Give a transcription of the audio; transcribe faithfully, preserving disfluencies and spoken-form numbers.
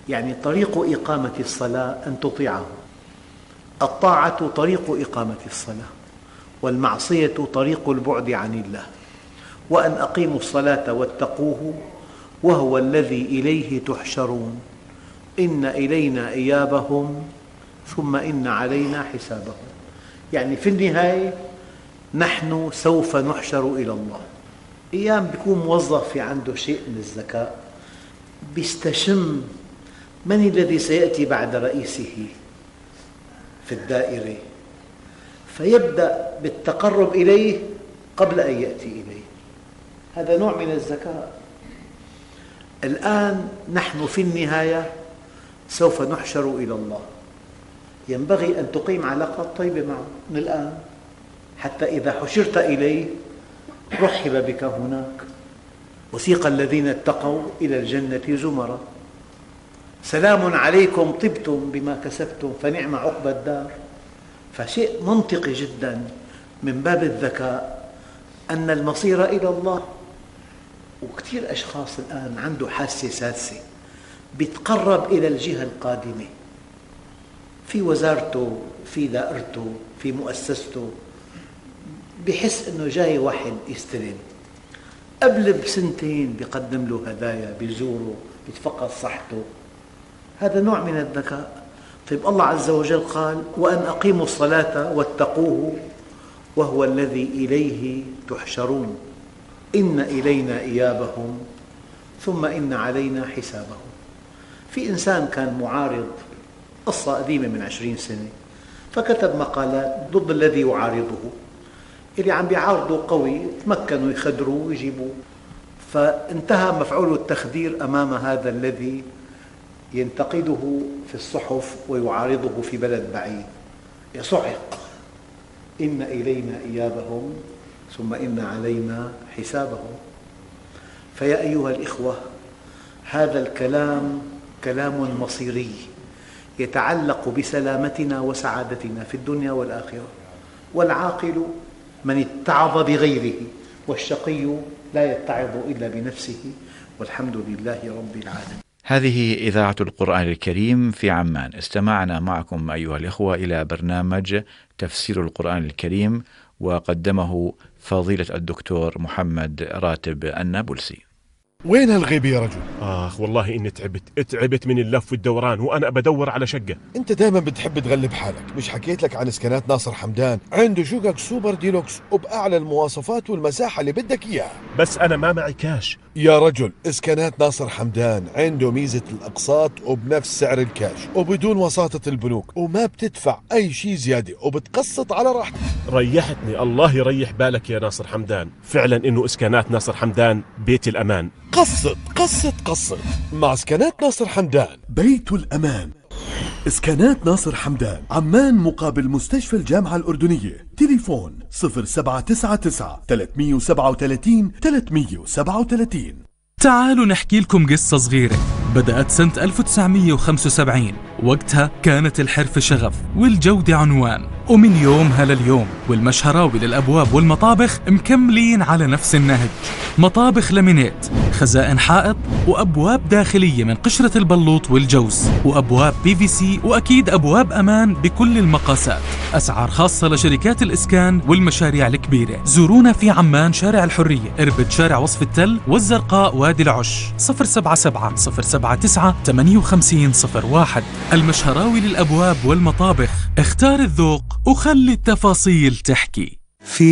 يعني طريق إقامة الصلاة أن تطيعه. الطاعة طريق إقامة الصلاة، والمعصية طريق البعد عن الله. وأن أقيموا الصلاة واتقوه وهو الذي إليه تحشرون إن إلينا إيابهم ثم إن علينا حسابهم. يعني في النهاية نحن سوف نحشر إلى الله. أيام بيكون موظف في عنده شيء من الذكاء، بيستشم من الذي سيأتي بعد رئيسه في الدائرة، فيبدأ بالتقرب إليه قبل أن يأتي إليه. هذا نوع من الذكاء. الآن نحن في النهاية سوف نحشر إلى الله، ينبغي أن تقيم علاقات طيبة معه من الآن، حتى إذا حشرت إليه رحب بك هناك. وسيق الذين اتقوا إلى الجنة زمرا سلام عليكم طبتم بما كسبتم فنعم عقبى الدار. فشيء منطقي جدا من باب الذكاء أن المصير إلى الله. وكثير أشخاص الآن عنده حاسة سادسة، بيتقرب إلى الجهة القادمة في وزارته، في دائرته، في مؤسسته، بيحس أنه جاي واحد يستلم. قبل بسنتين بيقدم له هدايا، بيزوره، بيتفقد صحته. هذا نوع من الذكاء. طيب الله عز وجل قال وأن أقيموا الصلاة واتقوه وهو الذي إليه تحشرون إن إلينا إيابهم ثم إن علينا حسابهم. في إنسان كان معارض، قصة قديمة من عشرين سنة، فكتب مقالات ضد الذي يعارضه، اللي عم بيعارضه قوي، تمكنوا يخدروا ويجيبوا. فانتهى مفعول التخدير أمام هذا الذي ينتقده في الصحف ويعارضه في بلد بعيد. يصعق إن إلينا إيابهم ثم إن علينا حسابهم. فيا أيها الإخوة، هذا الكلام كلام مصيري يتعلق بسلامتنا وسعادتنا في الدنيا والآخرة. والعاقل من اتعظ بغيره، والشقي لا يتعظ إلا بنفسه، والحمد لله رب العالمين. هذه إذاعة القرآن الكريم في عمان. استمعنا معكم أيها الإخوة إلى برنامج تفسير القرآن الكريم، وقدمه فضيلة الدكتور محمد راتب النابلسي. وين هالغيب يا رجل؟ آخ والله إني تعبت تعبت من اللف والدوران، وأنا بدور على شقة. أنت دائما بتحب تغلب حالك. مش حكيت لك عن اسكانات ناصر حمدان؟ عنده شقق سوبر ديلوكس وبأعلى المواصفات والمساحة اللي بدك إياها. بس أنا ما معي كاش يا رجل، اسكانات ناصر حمدان عنده ميزة الأقساط وبنفس سعر الكاش وبدون وساطة البنوك، وما بتدفع أي شيء زيادة وبتقسط على راحتك. ريحتني، الله يريح بالك يا ناصر حمدان. فعلا إنه اسكانات ناصر حمدان بيت الأمان. قسط قسط قسط مع اسكانات ناصر حمدان، بيت الأمان. اسكانات ناصر حمدان، عمان مقابل مستشفى الجامعة الأردنية. تليفون صفر سبعة تسعة تسعة ثلاثمئة وسبعة وثلاثين ثلاثمئة وسبعة وثلاثين. تعالوا نحكي لكم قصة صغيرة بدأت سنة ألف وتسعمئة وخمسة وسبعين. وقتها كانت الحرفة شغف والجودة عنوان، ومن يومها لليوم والمشهراوي للأبواب والمطابخ مكملين على نفس النهج. مطابخ لامينيت، خزائن حائط، وأبواب داخلية من قشرة البلوط والجوز، وأبواب بي في سي، وأكيد أبواب أمان بكل المقاسات. أسعار خاصة لشركات الإسكان والمشاريع الكبيرة. زورونا في عمان شارع الحرية، إربد شارع وصف التل، والزرقاء وادي العش. صفر سبعة سبعة صفر سبعة تسعة ثمانية وخمسين صفر واحد. المشهراوي للأبواب والمطابخ. اختار الذوق وخلي التفاصيل تحكي. في